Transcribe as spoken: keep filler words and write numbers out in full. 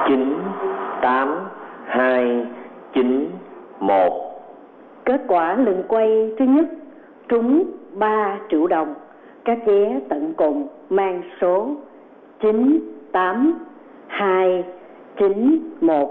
chín tám hai chín một. Kết quả lần quay thứ nhất trúng ba triệu đồng. Các vé tận cùng mang số chín tám hai chín một.